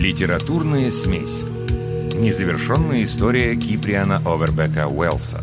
Литературная смесь. Незавершенная история Киприана Овербека Уэллса.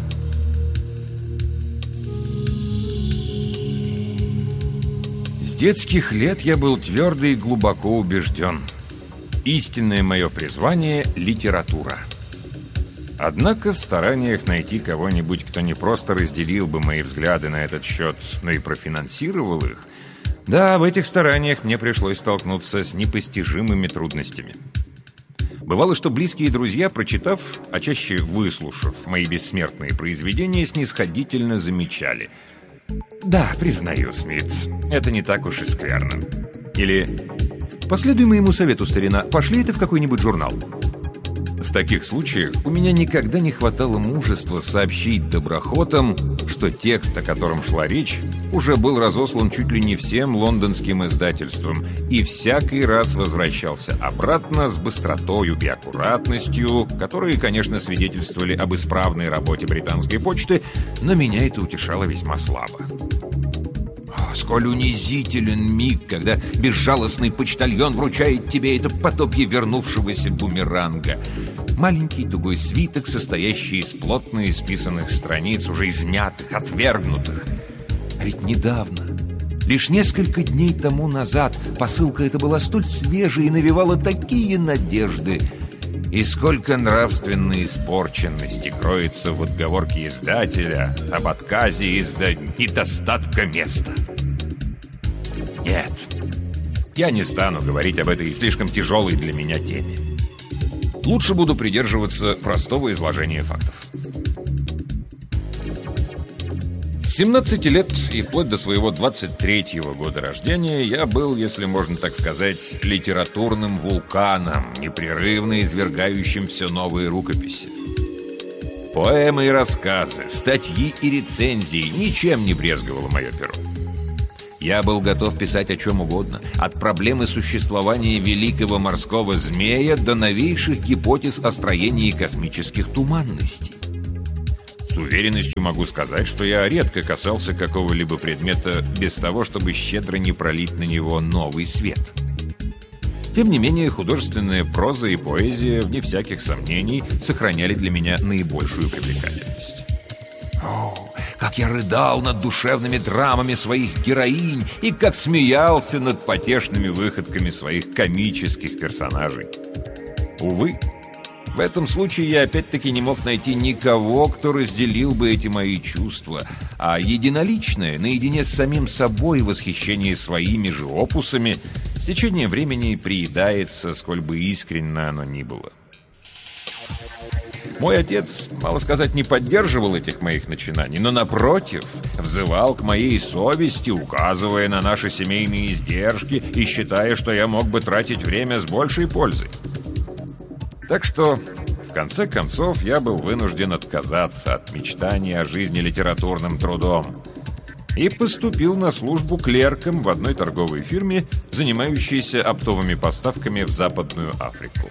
С детских лет я был твердо и глубоко убежден. Истинное мое призвание — литература. Однако в стараниях найти кого-нибудь, кто не просто разделил бы мои взгляды на этот счет, но и профинансировал их, да, в этих стараниях мне пришлось столкнуться с непостижимыми трудностями. Бывало, что близкие друзья, прочитав, а чаще выслушав мои бессмертные произведения, снисходительно замечали: «Да, признаю, Смит, это не так уж и скверно». Или «Последуй моему совету, старина, пошли это в какой-нибудь журнал». В таких случаях у меня никогда не хватало мужества сообщить доброхотам, что текст, о котором шла речь, уже был разослан чуть ли не всем лондонским издательствам и всякий раз возвращался обратно с быстротою и аккуратностью, которые, конечно, свидетельствовали об исправной работе британской почты, но меня это утешало весьма слабо. Сколь унизителен миг, когда безжалостный почтальон вручает тебе это подобие вернувшегося бумеранга. Маленький тугой свиток, состоящий из плотно исписанных страниц, уже измятых, отвергнутых. А ведь недавно, лишь несколько дней тому назад, посылка эта была столь свежей и навевала такие надежды. И сколько нравственной испорченности кроется в отговорке издателя об отказе из-за недостатка места. Нет, я не стану говорить об этой слишком тяжелой для меня теме. Лучше буду придерживаться простого изложения фактов. С 17 лет и вплоть до своего 23-го года рождения я был, если можно так сказать, литературным вулканом, непрерывно извергающим все новые рукописи. Поэмы и рассказы, статьи и рецензии — ничем не брезговало мое перо. Я был готов писать о чем угодно, от проблемы существования великого морского змея до новейших гипотез о строении космических туманностей. С уверенностью могу сказать, что я редко касался какого-либо предмета без того, чтобы щедро не пролить на него новый свет. Тем не менее, художественная проза и поэзия, вне всяких сомнений, сохраняли для меня наибольшую привлекательность. Как я рыдал над душевными драмами своих героинь и как смеялся над потешными выходками своих комических персонажей. Увы, в этом случае я опять-таки не мог найти никого, кто разделил бы эти мои чувства, а единоличное, наедине с самим собой, восхищение своими же опусами с течением времени приедается, сколь бы искренно оно ни было. Мой отец, мало сказать, не поддерживал этих моих начинаний, но, напротив, взывал к моей совести, указывая на наши семейные издержки и считая, что я мог бы тратить время с большей пользой. Так что, в конце концов, я был вынужден отказаться от мечтаний о жизни литературным трудом и поступил на службу клерком в одной торговой фирме, занимающейся оптовыми поставками в Западную Африку.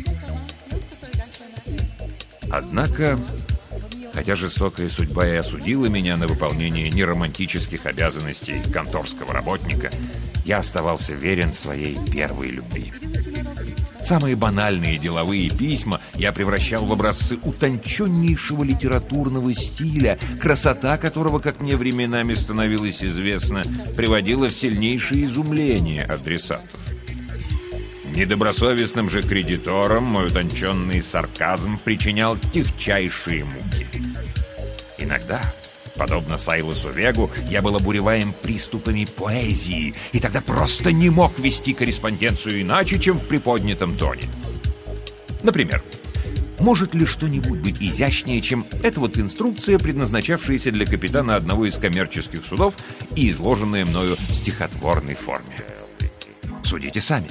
Однако, хотя жестокая судьба и осудила меня на выполнение неромантических обязанностей конторского работника, я оставался верен своей первой любви. Самые банальные деловые письма я превращал в образцы утонченнейшего литературного стиля, красота которого, как мне временами становилось известно, приводила в сильнейшее изумление адресатов. Недобросовестным же кредиторам мой утонченный сарказм причинял тягчайшие муки. Иногда, подобно Сайлосу Вегу, я был обуреваем приступами поэзии, и тогда просто не мог вести корреспонденцию иначе, чем в приподнятом тоне. Например, может ли что-нибудь быть изящнее, чем эта вот инструкция, предназначавшаяся для капитана одного из коммерческих судов и изложенная мною в стихотворной форме? Судите сами.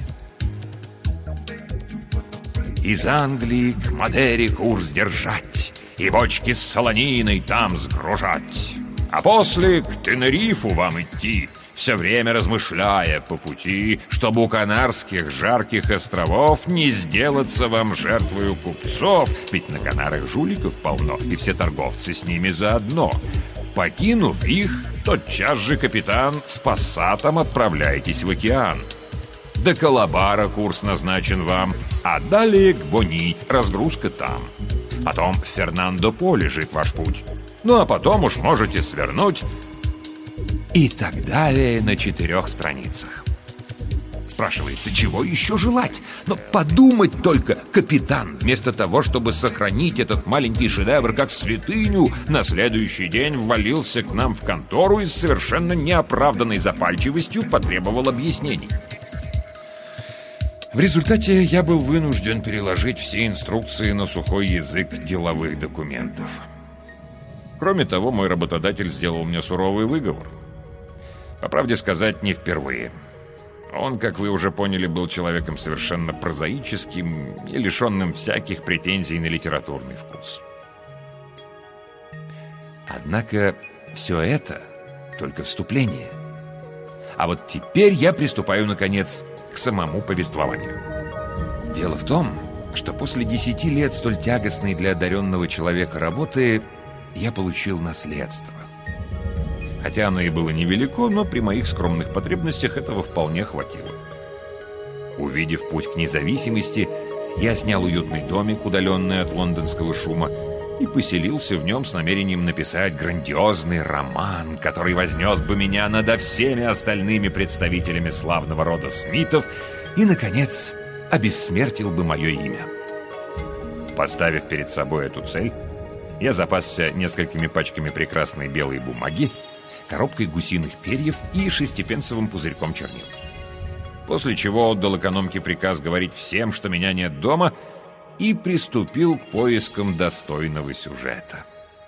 Из Англии к Мадере курс держать и бочки с солониной там сгружать, а после к Тенерифу вам идти, все время размышляя по пути, чтобы у Канарских жарких островов не сделаться вам жертвою купцов, ведь на Канарах жуликов полно, и все торговцы с ними заодно. Покинув их, тотчас же, капитан, с пассатом отправляйтесь в океан. До Калабара курс назначен вам, а далее к Бони, разгрузка там. Потом в Фернандо-По лежит ваш путь. Ну а потом уж можете свернуть. И так далее на 4 страницах. Спрашивается, чего еще желать? Но подумать только, капитан, вместо того, чтобы сохранить этот маленький шедевр как святыню, на следующий день ввалился к нам в контору и с совершенно неоправданной запальчивостью потребовал объяснений. В результате я был вынужден переложить все инструкции на сухой язык деловых документов. Кроме того, мой работодатель сделал мне суровый выговор. По правде сказать, не впервые. Он, как вы уже поняли, был человеком совершенно прозаическим и лишенным всяких претензий на литературный вкус. Однако все это только вступление. А вот теперь я приступаю, наконец, к самому повествованию. Дело в том, что после 10 лет столь тягостной для одаренного человека работы я получил наследство. Хотя оно и было невелико, но при моих скромных потребностях этого вполне хватило. Увидев путь к независимости, я снял уютный домик, удаленный от лондонского шума, и поселился в нем с намерением написать грандиозный роман, который вознес бы меня над всеми остальными представителями славного рода Смитов и, наконец, обессмертил бы мое имя. Поставив перед собой эту цель, я запасся несколькими пачками прекрасной белой бумаги, коробкой гусиных перьев и 6-пенсовым пузырьком чернил. После чего отдал экономке приказ говорить всем, что меня нет дома, и приступил к поискам достойного сюжета.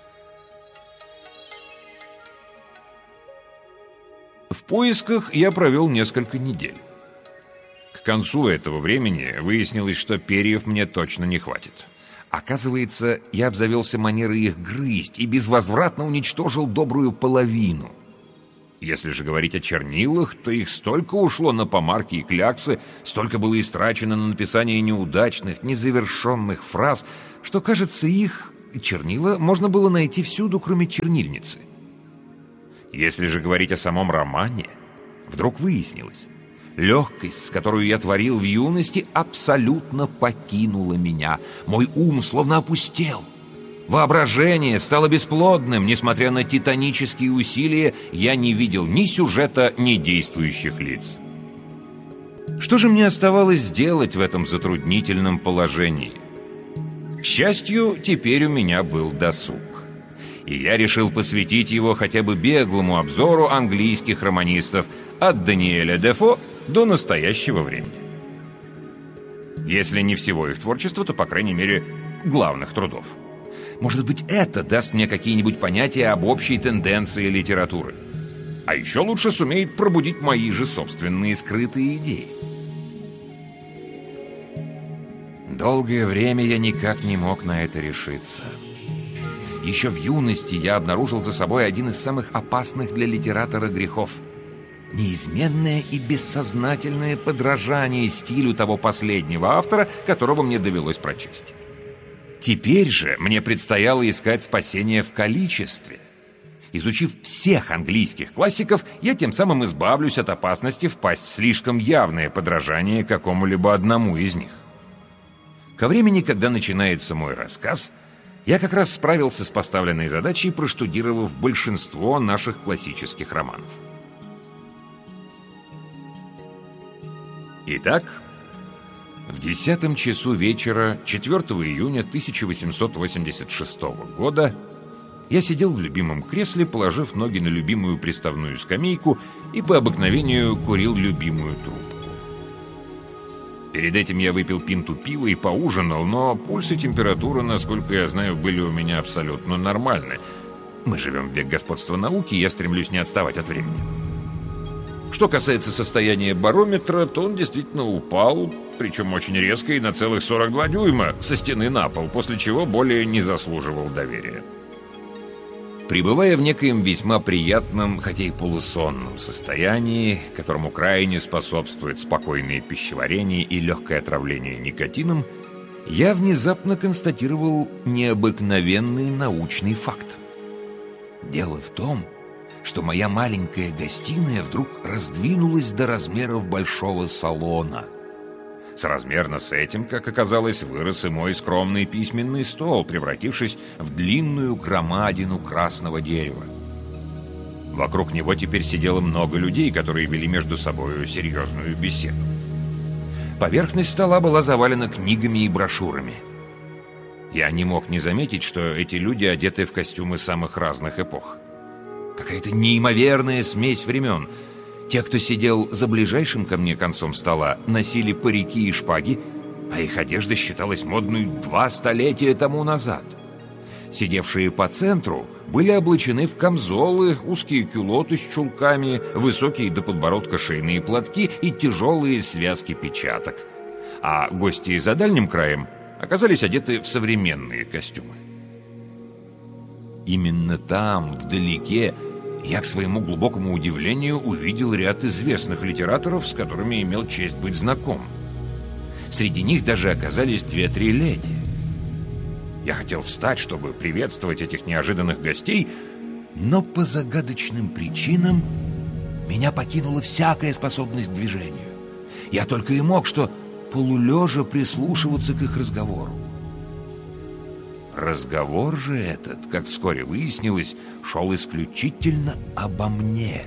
В поисках я провел несколько недель. К концу этого времени выяснилось, что перьев мне точно не хватит. Оказывается, я обзавелся манерой их грызть и безвозвратно уничтожил добрую половину. Если же говорить о чернилах, то их столько ушло на помарки и кляксы, столько было истрачено на написание неудачных, незавершенных фраз, что, кажется, их, чернила, можно было найти всюду, кроме чернильницы. Если же говорить о самом романе, вдруг выяснилось, легкость, с которой я творил в юности, абсолютно покинула меня. Мой ум словно опустел. Воображение стало бесплодным. Несмотря на титанические усилия, я не видел ни сюжета, ни действующих лиц. Что же мне оставалось сделать в этом затруднительном положении? К счастью, теперь у меня был досуг. И я решил посвятить его хотя бы беглому обзору английских романистов от Даниэля Дефо до настоящего времени. Если не всего их творчества, то, по крайней мере, главных трудов. Может быть, это даст мне какие-нибудь понятия об общей тенденции литературы. А еще лучше сумеет пробудить мои же собственные скрытые идеи. Долгое время я никак не мог на это решиться. Еще в юности я обнаружил за собой один из самых опасных для литератора грехов — неизменное и бессознательное подражание стилю того последнего автора, которого мне довелось прочесть. Теперь же мне предстояло искать спасение в количестве. Изучив всех английских классиков, я тем самым избавлюсь от опасности впасть в слишком явное подражание какому-либо одному из них. Ко времени, когда начинается мой рассказ, я как раз справился с поставленной задачей, проштудировав большинство наших классических романов. Итак, в 10 часу вечера 4 июня 1886 года я сидел в любимом кресле, положив ноги на любимую приставную скамейку и по обыкновению курил любимую трубку. Перед этим я выпил пинту пива и поужинал, но пульс и температура, насколько я знаю, были у меня абсолютно нормальны. Мы живем в век господства науки, и я стремлюсь не отставать от времени. Что касается состояния барометра, то он действительно упал, причем очень резко и на целых 42 дюйма со стены на пол, после чего более не заслуживал доверия. Пребывая в некоем весьма приятном, хотя и полусонном состоянии, которому крайне способствует спокойное пищеварение и легкое отравление никотином, я внезапно констатировал необыкновенный научный факт. Дело в том, что моя маленькая гостиная вдруг раздвинулась до размеров большого салона. Соразмерно с этим, как оказалось, вырос и мой скромный письменный стол, превратившись в длинную громадину красного дерева. Вокруг него теперь сидело много людей, которые вели между собой серьезную беседу. Поверхность стола была завалена книгами и брошюрами. Я не мог не заметить, что эти люди одеты в костюмы самых разных эпох. Какая-то неимоверная смесь времен. Те, кто сидел за ближайшим ко мне концом стола, носили парики и шпаги, а их одежда считалась модной 2 столетия тому назад. Сидевшие по центру были облачены в камзолы, узкие кюлоты с чулками, высокие до подбородка шейные платки и тяжелые связки печаток. А гости за дальним краем оказались одеты в современные костюмы. Именно там, вдалеке, я, к своему глубокому удивлению, увидел ряд известных литераторов, с которыми имел честь быть знаком. Среди них даже оказались 2-3 леди. Я хотел встать, чтобы приветствовать этих неожиданных гостей, но по загадочным причинам меня покинула всякая способность к движению. Я только и мог что полулежа прислушиваться к их разговору. Разговор же этот, как вскоре выяснилось, шел исключительно обо мне.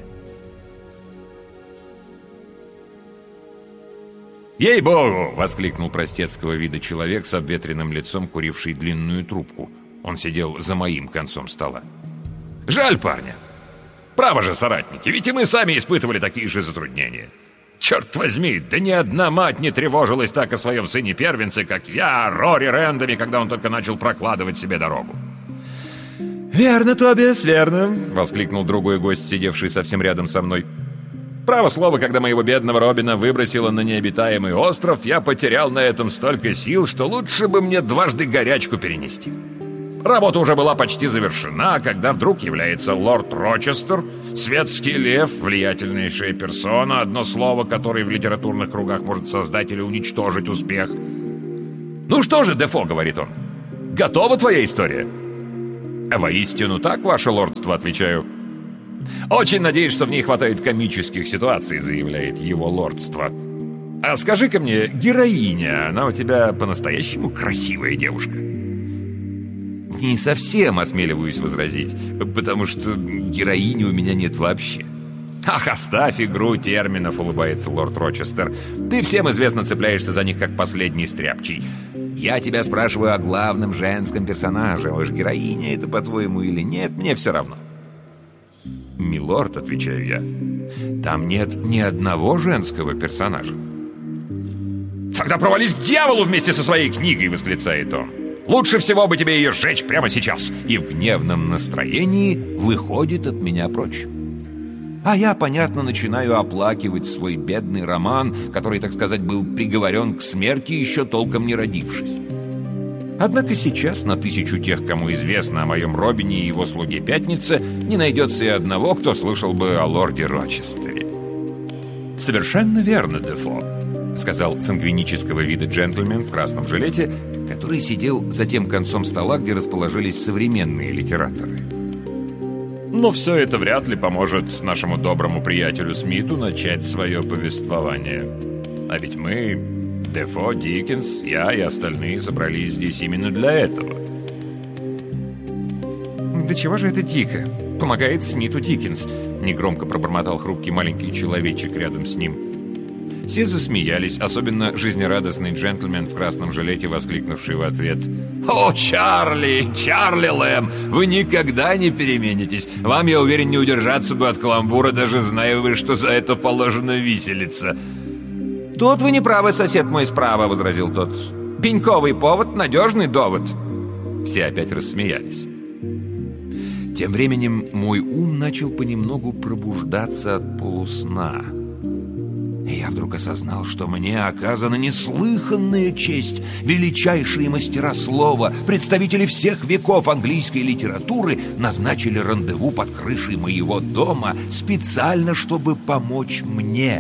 «Ей-богу!» — воскликнул простецкого вида человек с обветренным лицом, куривший длинную трубку. Он сидел за моим концом стола. «Жаль парня! Право же, соратники, ведь и мы сами испытывали такие же затруднения. Черт возьми, да ни одна мать не тревожилась так о своем сыне-первенце, как я, Рори Рэндами, когда он только начал прокладывать себе дорогу». «Верно, Тобиас, верно!» — воскликнул другой гость, сидевший совсем рядом со мной. «Право слово, когда моего бедного Робина выбросило на необитаемый остров, я потерял на этом столько сил, что лучше бы мне дважды горячку перенести. Работа уже была почти завершена, когда вдруг является лорд Рочестер, светский лев, влиятельнейшая персона, одно слово, которое в литературных кругах может создать или уничтожить успех. «Ну что же, Дефо, — говорит он, — готова твоя история?» «Воистину так, ваше лордство, — отвечаю. «Очень надеюсь, что в ней хватает комических ситуаций, — заявляет его лордство. А скажи-ка мне, героиня, она у тебя по-настоящему красивая девушка?» «Не совсем, — осмеливаюсь возразить, — потому что героини у меня нет вообще». «Ах, оставь игру терминов, — улыбается лорд Рочестер. — Ты всем известно цепляешься за них, как последний стряпчий. Я тебя спрашиваю о главном женском персонаже. Уж героиня это, по-твоему, или нет, мне все равно». «Милорд, — отвечаю я, — там нет ни одного женского персонажа». «Тогда провались к дьяволу вместе со своей книгой! — восклицает он. — Лучше всего бы тебе ее сжечь прямо сейчас!» И в гневном настроении выходит от меня прочь. А я, понятно, начинаю оплакивать свой бедный роман, который, так сказать, был приговорен к смерти, еще толком не родившись. Однако сейчас на 1000 тех, кому известно о моем Робине и его слуге Пятнице, не найдется и одного, кто слышал бы о лорде Рочестере. «Совершенно верно, Дефо», — сказал сангвинического вида джентльмен в красном жилете, который сидел за тем концом стола, где расположились современные литераторы. «Но все это вряд ли поможет нашему доброму приятелю Смиту начать свое повествование. А ведь мы, Дефо, Диккенс, я и остальные собрались здесь именно для этого». «Да чего же это дико? Помогает Смиту Диккенс», — негромко пробормотал хрупкий маленький человечек рядом с ним. Все засмеялись, особенно жизнерадостный джентльмен в красном жилете, воскликнувший в ответ: «О, Чарли, Чарли Лэм, вы никогда не переменитесь. Вам, я уверен, не удержаться бы от каламбура, даже зная вы, что за это положено виселица». «Тут вы не правы, сосед мой справа», — возразил тот. «Пеньковый повод — надежный довод». Все опять рассмеялись. Тем временем мой ум начал понемногу пробуждаться от полусна. И я вдруг осознал, что мне оказана неслыханная честь. Величайшие мастера слова, представители всех веков английской литературы назначили рандеву под крышей моего дома специально, чтобы помочь мне.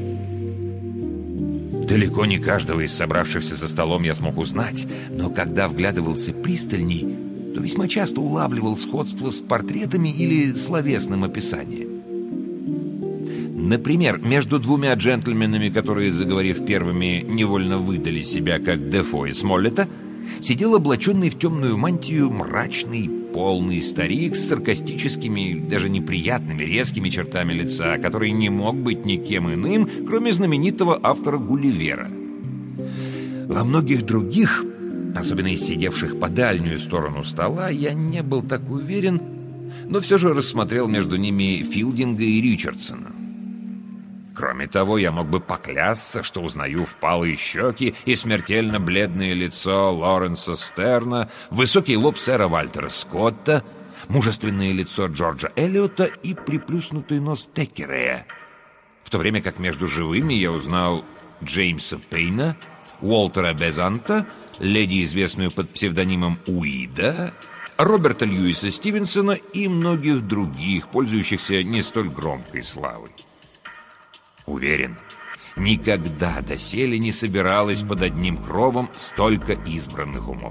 Далеко не каждого из собравшихся за столом я смог узнать, но когда вглядывался пристальней, то весьма часто улавливал сходство с портретами или словесным описанием. Например, между двумя джентльменами, которые, заговорив первыми, невольно выдали себя как Дефо и Смоллета, сидел облаченный в темную мантию мрачный, полный старик с саркастическими, даже неприятными, резкими чертами лица, который не мог быть никем иным, кроме знаменитого автора Гулливера. Во многих других, особенно из сидевших по дальнюю сторону стола, я не был так уверен, но все же рассмотрел между ними Филдинга и Ричардсона. Кроме того, я мог бы поклясться, что узнаю впалые щеки и смертельно бледное лицо Лоренса Стерна, высокий лоб сэра Вальтера Скотта, мужественное лицо Джорджа Эллиота и приплюснутый нос Теккерея, в то время как между живыми я узнал Джеймса Пейна, Уолтера Безанта, леди, известную под псевдонимом Уида, Роберта Льюиса Стивенсона и многих других, пользующихся не столь громкой славой. Уверен, никогда доселе не собиралось под одним кровом столько избранных умов.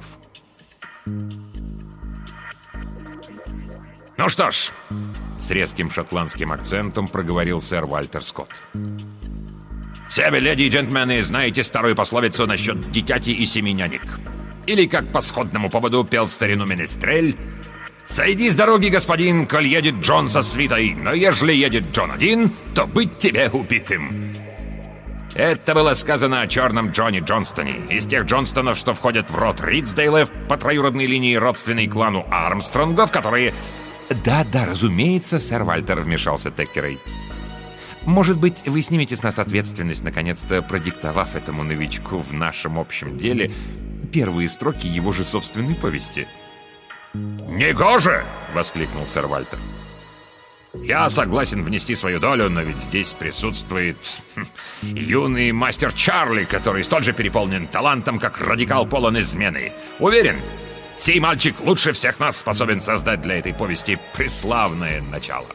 «Ну что ж», — с резким шотландским акцентом проговорил сэр Вальтер Скотт, «все вы, леди и джентльмены, знаете старую пословицу насчет дитяти и семи нянек. Или, как по сходному поводу пел в старину Менестрель: «Сойди с дороги, господин, коль едет Джон со свитой, но ежели едет Джон один, то быть тебе убитым». Это было сказано о черном Джоне Джонстоне, из тех Джонстонов, что входят в род Ридсдейлов по троюродной линии, родственной клану Армстронгов, которые... «Да, разумеется, сэр Вальтер», — вмешался Теккерей. «Может быть, вы снимете с нас ответственность, наконец-то продиктовав этому новичку в нашем общем деле первые строки его же собственной повести?» «Негоже!» — воскликнул сэр Вальтер. «Я согласен внести свою долю, но ведь здесь присутствует юный мастер Чарли, который столь же переполнен талантом, как радикал полон измены. Уверен, сей мальчик лучше всех нас способен создать для этой повести преславное начало».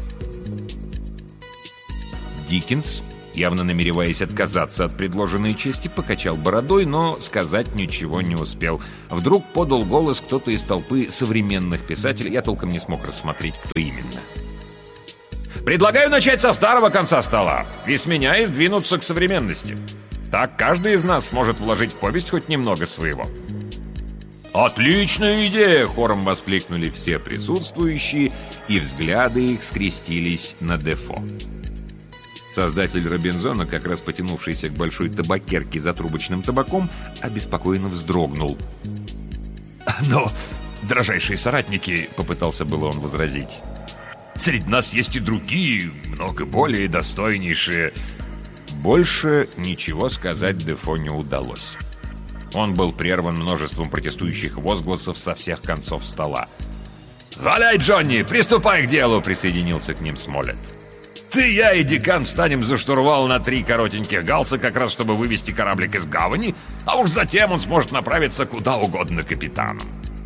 Диккенс, явно намереваясь отказаться от предложенной чести, покачал бородой, но сказать ничего не успел. Вдруг подал голос кто-то из толпы современных писателей, я толком не смог рассмотреть, кто именно. «Предлагаю начать со старого конца стола и с меня и сдвинуться к современности. Так каждый из нас сможет вложить в повесть хоть немного своего». «Отличная идея!» — хором воскликнули все присутствующие, и взгляды их скрестились на Дефо. Создатель Робинзона, как раз потянувшийся к большой табакерке за трубочным табаком, обеспокоенно вздрогнул. «Но, дрожайшие соратники», — попытался было он возразить, «среди нас есть и другие, много более достойнейшие». Больше ничего сказать Дефо не удалось. Он был прерван множеством протестующих возгласов со всех концов стола. «Валяй, Джонни, приступай к делу!» — присоединился к ним Смоллет. «Ты, я и декан встанем за штурвал на 3 коротеньких галса, как раз чтобы вывести кораблик из гавани, а уж затем он сможет направиться куда угодно капитаном».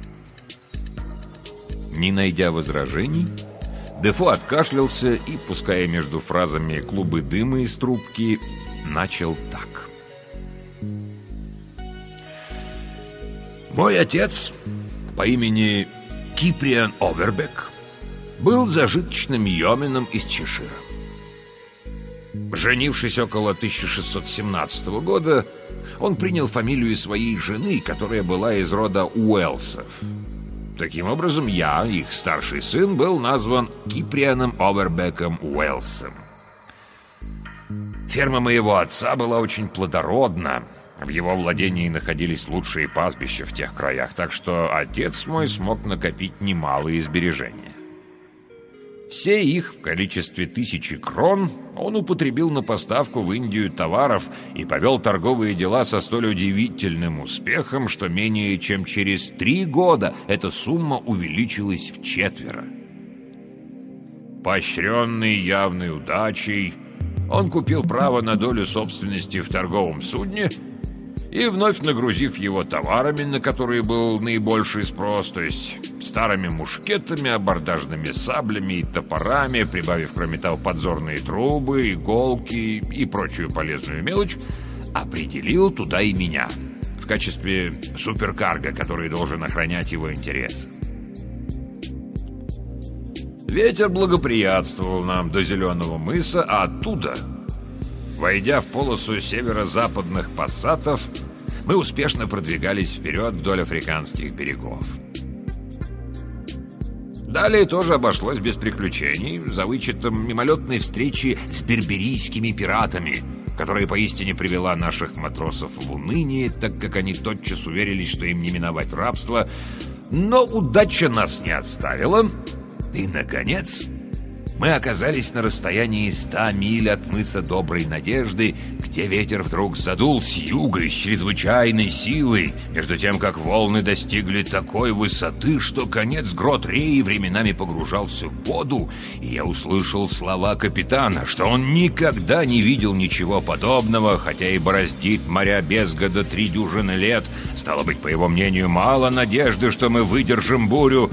Не найдя возражений, Дефо откашлялся и, пуская между фразами клубы дыма из трубки, начал так. «Мой отец по имени Киприан Овербек был зажиточным йоменом из Чешира. Женившись около 1617 года, он принял фамилию своей жены, которая была из рода Уэллсов. Таким образом, я, их старший сын, был назван Киприаном Овербеком Уэллсом. Ферма моего отца была очень плодородна. В его владении находились лучшие пастбища в тех краях, так что отец мой смог накопить немалые сбережения. Все их в количестве 1000 крон он употребил на поставку в Индию товаров и повел торговые дела со столь удивительным успехом, что менее чем через 3 года эта сумма увеличилась вчетверо. Поощренный явной удачей, он купил право на долю собственности в торговом судне и, вновь нагрузив его товарами, на которые был наибольший спрос, то есть старыми мушкетами, абордажными саблями и топорами, прибавив, кроме того, подзорные трубы, иголки и прочую полезную мелочь, определил туда и меня в качестве суперкарго, который должен охранять его интересы. Ветер благоприятствовал нам до Зеленого мыса, а оттуда, войдя в полосу северо-западных пассатов, мы успешно продвигались вперед вдоль африканских берегов. Далее тоже обошлось без приключений, за вычетом мимолетной встречи с берберийскими пиратами, которая поистине привела наших матросов в уныние, так как они тотчас уверились, что им не миновать рабство. Но удача нас не оставила, и, наконец, мы оказались на расстоянии 100 миль от мыса Доброй Надежды, где ветер вдруг задул с юга и с чрезвычайной силой, между тем, как волны достигли такой высоты, что конец грот Реи временами погружался в воду, и я услышал слова капитана, что он никогда не видел ничего подобного, хотя и бороздит моря без года 3 дюжины лет. Стало быть, по его мнению, мало надежды, что мы выдержим бурю.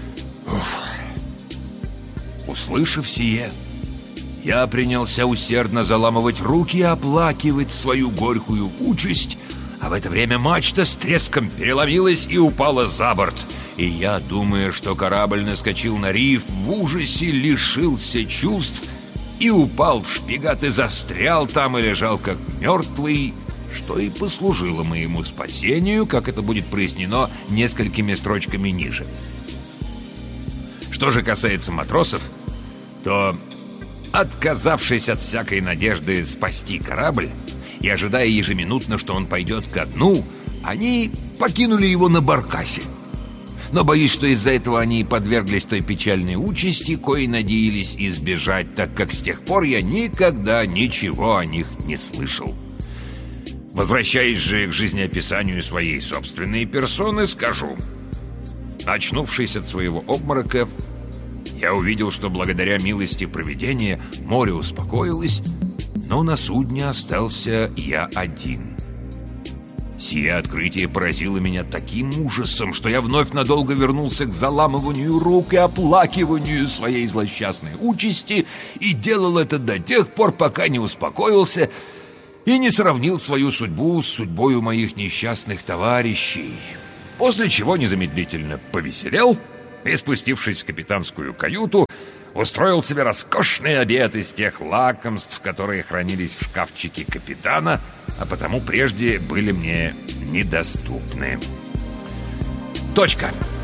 Услышав сие, я принялся усердно заламывать руки и оплакивать свою горькую участь, а в это время мачта с треском переломилась и упала за борт. И я, думая, что корабль наскочил на риф, в ужасе лишился чувств и упал в шпигат и застрял там и лежал как мертвый, что и послужило моему спасению, как это будет прояснено несколькими строчками ниже. Что же касается матросов, то, отказавшись от всякой надежды спасти корабль и ожидая ежеминутно, что он пойдет ко дну, они покинули его на баркасе. Но боюсь, что из-за этого они подверглись той печальной участи, коей надеялись избежать, так как с тех пор я никогда ничего о них не слышал. Возвращаясь же к жизнеописанию своей собственной персоны, скажу. Очнувшись от своего обморока, я увидел, что благодаря милости провидения море успокоилось, но на судне остался я один. Сие открытие поразило меня таким ужасом, что я вновь надолго вернулся к заламыванию рук и оплакиванию своей злосчастной участи, и делал это до тех пор, пока не успокоился и не сравнил свою судьбу с судьбою моих несчастных товарищей. После чего незамедлительно повеселел и, спустившись в капитанскую каюту, устроил себе роскошный обед из тех лакомств, которые хранились в шкафчике капитана, а потому прежде были мне недоступны. Точка.